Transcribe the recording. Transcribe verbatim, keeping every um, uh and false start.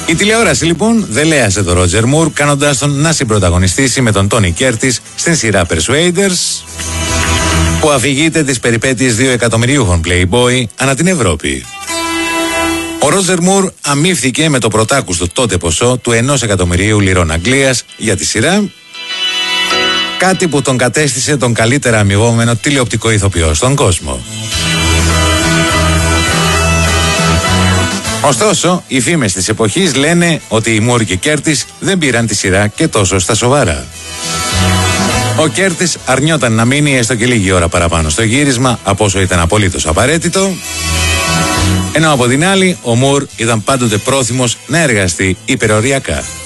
Η τηλεόραση λοιπόν δελέασε τον Ρότζερ Μουρ, κάνοντάς τον να συμπροταγωνιστήσει με τον Τόνι Κέρτις στην σειρά Persuaders, που αφηγείται τις περιπέτειες δύο εκατομμυρίουχων Playboy ανά την Ευρώπη. Ο Ρότζερ Μουρ αμείφθηκε με το πρωτάκουστο τότε ποσό του ενός εκατομμυρίου λιρών Αγγλίας για τη σειρά, κάτι που τον κατέστησε τον καλύτερα αμοιβόμενο τηλεοπτικό ηθοποιό στον κόσμο. Ωστόσο, οι φήμες της εποχής λένε ότι οι Μουρ και Κέρτις δεν πήραν τη σειρά και τόσο στα σοβαρά. Ο Κέρτις αρνιόταν να μείνει έστω και λίγη ώρα παραπάνω στο γύρισμα από όσο ήταν απολύτως απαραίτητο, ενώ από την άλλη ο Μουρ ήταν πάντοτε πρόθυμος να εργαστεί υπεροριακά.